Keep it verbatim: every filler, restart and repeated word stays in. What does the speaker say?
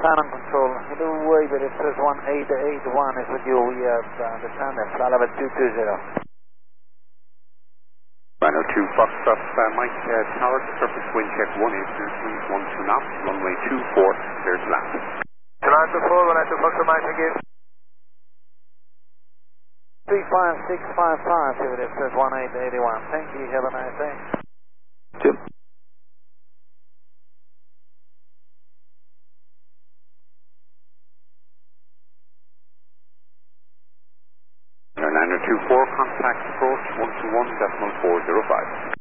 Cannon Control. A little way, but it says one eight eight one is with you. We have uh, the tandem. Salava two two zero. Rhino two Foxtrot, uh, Mike uh, Tower, surface wind check one eight two three one two knots, runway two four, clear to land. Nine two four, one eight two Foxtrot, Mike, thank you. three five six five five, it says one eight eight one. Thank you, have a nice day. Two. Niner two four, contact approach one two one decimal four zero five.